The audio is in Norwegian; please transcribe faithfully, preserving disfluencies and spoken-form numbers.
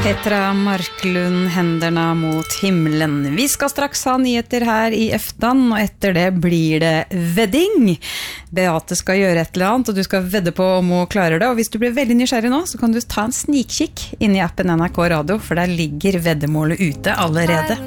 Petra Marklund, hendene mot himmelen. Vi skal straks ha nyheter her i Eftan, og etter det blir det vedding. Beate skal gjøre et eller annet, og du skal vedde på om hun klarer det. Og hvis du blir veldig nysgjerrig nå, så kan du ta en snikkikk inn i appen N R K Radio, for der ligger veddemålet ute allerede.